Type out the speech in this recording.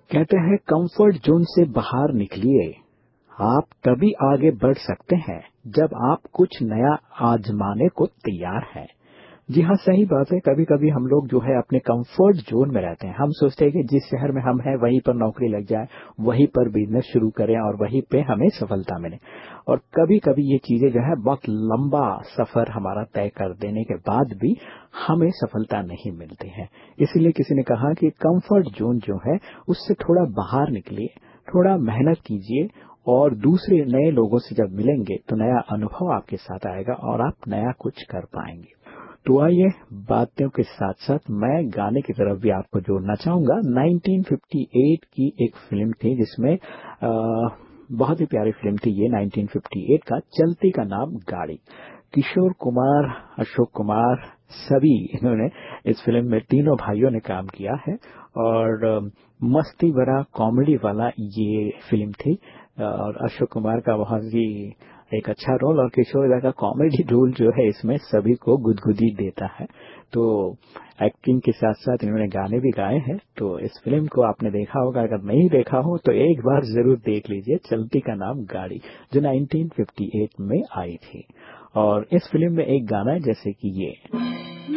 कहते हैं comfort zone से बाहर निकलिए, आप तभी आगे बढ़ सकते हैं जब आप कुछ नया आजमाने को तैयार हैं। जी हाँ, सही बात है। कभी कभी हम लोग जो है अपने कंफर्ट जोन में रहते हैं। हम सोचते हैं कि जिस शहर में हम हैं वहीं पर नौकरी लग जाए, वहीं पर बिजनेस शुरू करें और वहीं पे हमें सफलता मिले। और कभी कभी ये चीजें जो है बहुत लंबा सफर हमारा तय कर देने के बाद भी हमें सफलता नहीं मिलती है। इसीलिए किसी ने कहा कि कंफर्ट जोन जो है उससे थोड़ा बाहर निकलिए, थोड़ा मेहनत कीजिए और दूसरे नए लोगों से जब मिलेंगे तो नया अनुभव आपके साथ आएगा और आप नया कुछ कर पाएंगे। तो आइए, बातों के साथ साथ मैं गाने की तरफ भी आपको जोड़ना चाहूंगा। 1958 की एक फिल्म थी जिसमें बहुत ही प्यारी फिल्म थी ये, 1958 का चलती का नाम गाड़ी। किशोर कुमार, अशोक कुमार, सभी इन्होंने इस फिल्म में तीनों भाइयों ने काम किया है और मस्ती भरा कॉमेडी वाला ये फिल्म थी। और अशोक कुमार का बहुत ही एक अच्छा रोल और किशोर दा का कॉमेडी रोल जो है इसमें सभी को गुदगुदी देता है। तो एक्टिंग के साथ साथ इन्होंने गाने भी गाए हैं। तो इस फिल्म को आपने देखा होगा, अगर नहीं देखा हो तो एक बार जरूर देख लीजिए, चलती का नाम गाड़ी, जो 1958 में आई थी। और इस फिल्म में एक गाना है जैसे कि ये।